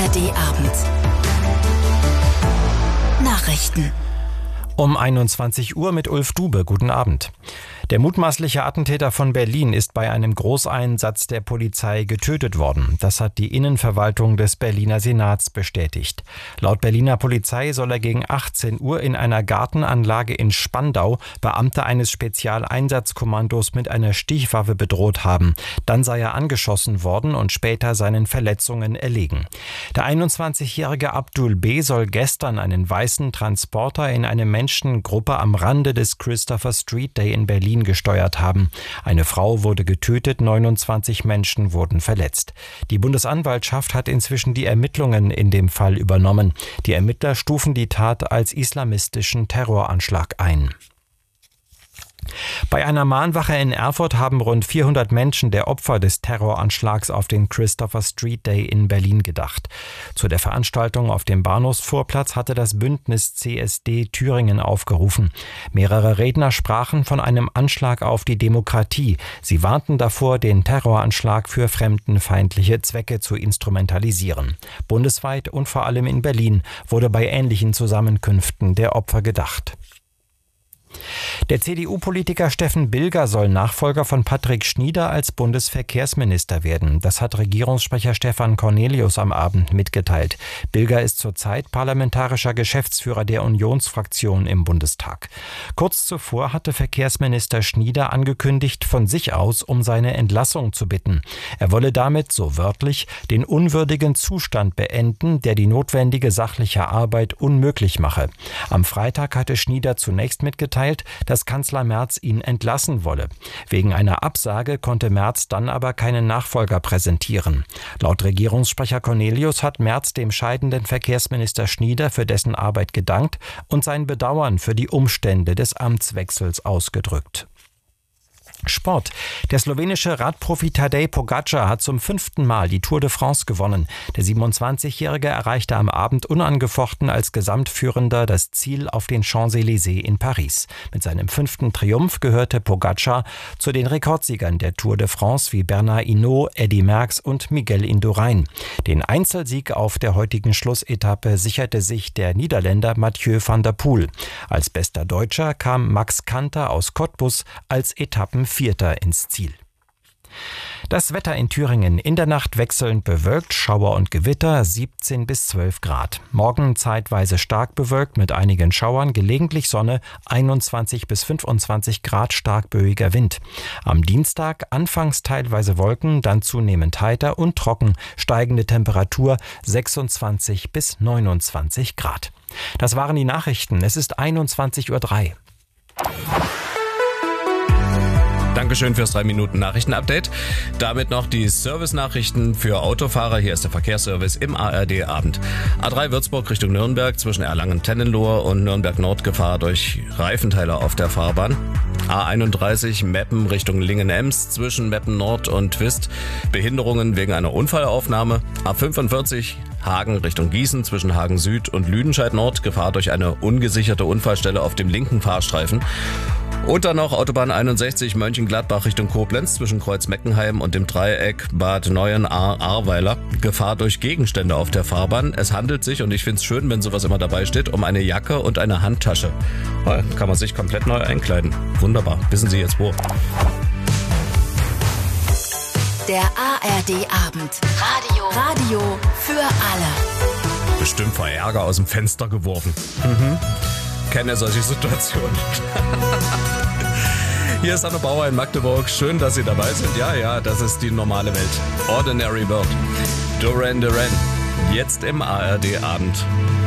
ARD-Abend. Nachrichten. Um 21 Uhr mit Ulf Dube. Guten Abend. Der mutmaßliche Attentäter von Berlin ist bei einem Großeinsatz der Polizei getötet worden. Das hat die Innenverwaltung des Berliner Senats bestätigt. Laut Berliner Polizei soll er gegen 18 Uhr in einer Gartenanlage in Spandau Beamte eines Spezialeinsatzkommandos mit einer Stichwaffe bedroht haben. Dann sei er angeschossen worden und später seinen Verletzungen erlegen. Der 21-jährige Abdul B. soll gestern einen weißen Transporter in eine Menschengruppe am Rande des Christopher Street Day in Berlin gesteuert haben. Eine Frau wurde getötet, 29 Menschen wurden verletzt. Die Bundesanwaltschaft hat inzwischen die Ermittlungen in dem Fall übernommen. Die Ermittler stufen die Tat als islamistischen Terroranschlag ein. Bei einer Mahnwache in Erfurt haben rund 400 Menschen der Opfer des Terroranschlags auf den Christopher Street Day in Berlin gedacht. Zu der Veranstaltung auf dem Bahnhofsvorplatz hatte das Bündnis CSD Thüringen aufgerufen. Mehrere Redner sprachen von einem Anschlag auf die Demokratie. Sie warnten davor, den Terroranschlag für fremdenfeindliche Zwecke zu instrumentalisieren. Bundesweit und vor allem in Berlin wurde bei ähnlichen Zusammenkünften der Opfer gedacht. Der CDU-Politiker Steffen Bilger soll Nachfolger von Patrick Schnieder als Bundesverkehrsminister werden. Das hat Regierungssprecher Stefan Cornelius am Abend mitgeteilt. Bilger ist zurzeit parlamentarischer Geschäftsführer der Unionsfraktion im Bundestag. Kurz zuvor hatte Verkehrsminister Schnieder angekündigt, von sich aus um seine Entlassung zu bitten. Er wolle damit, so wörtlich, den unwürdigen Zustand beenden, der die notwendige sachliche Arbeit unmöglich mache. Am Freitag hatte Schnieder zunächst mitgeteilt, dass Kanzler Merz ihn entlassen wolle. Wegen einer Absage konnte Merz dann aber keinen Nachfolger präsentieren. Laut Regierungssprecher Cornelius hat Merz dem scheidenden Verkehrsminister Schnieder für dessen Arbeit gedankt und sein Bedauern für die Umstände des Amtswechsels ausgedrückt. Sport. Der slowenische Radprofi Tadej Pogačar hat zum 5. Mal die Tour de France gewonnen. Der 27-Jährige erreichte am Abend unangefochten als Gesamtführender das Ziel auf den Champs-Élysées in Paris. Mit seinem 5. Triumph gehörte Pogačar zu den Rekordsiegern der Tour de France wie Bernard Hinault, Eddy Merckx und Miguel Indurain. Den Einzelsieg auf der heutigen Schlussetappe sicherte sich der Niederländer Mathieu van der Poel. Als bester Deutscher kam Max Kanter aus Cottbus als Etappenvierter ins Ziel. Das Wetter in Thüringen: in der Nacht wechselnd bewölkt, Schauer und Gewitter, 17 bis 12 Grad. Morgen zeitweise stark bewölkt mit einigen Schauern, gelegentlich Sonne, 21 bis 25 Grad, stark böiger Wind. Am Dienstag anfangs teilweise Wolken, dann zunehmend heiter und trocken, steigende Temperatur 26 bis 29 Grad. Das waren die Nachrichten. Es ist 21:03 Uhr. Dankeschön fürs 3-Minuten-Nachrichten-Update. Damit noch die Service-Nachrichten für Autofahrer. Hier ist der Verkehrsservice im ARD-Abend. A3 Würzburg Richtung Nürnberg zwischen Erlangen-Tennenlohe und Nürnberg-Nord Gefahr durch Reifenteiler auf der Fahrbahn. A31 Meppen Richtung Lingen-Ems zwischen Meppen Nord und Twist. Behinderungen wegen einer Unfallaufnahme. A45 Hagen Richtung Gießen zwischen Hagen Süd und Lüdenscheid Nord. Gefahr durch eine ungesicherte Unfallstelle auf dem linken Fahrstreifen. Und dann noch Autobahn 61 Mönchengladbach Richtung Koblenz zwischen Kreuz-Meckenheim und dem Dreieck Bad Neuenahr-Ahrweiler. Gefahr durch Gegenstände auf der Fahrbahn. Es handelt sich, und ich finde es schön, wenn sowas immer dabei steht, um eine Jacke und eine Handtasche. Da kann man sich komplett neu einkleiden. Wunderbar. Wissen Sie jetzt wo? Der ARD-Abend. Radio für alle. Bestimmt vor Ärger aus dem Fenster geworfen. Kenne solche Situationen. Hier ist Anne Bauer in Magdeburg. Schön, dass Sie dabei sind. Ja, das ist die normale Welt. Ordinary World. Duran Duran. Jetzt im ARD-Abend.